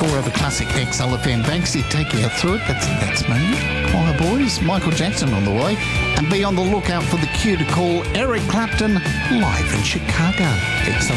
of the classic ex-LFM Banksy taking you through it. That's me. Choir Boys, Michael Jackson on the way. And be on the lookout for the cue to call Eric Clapton live in Chicago. Ex-LFM.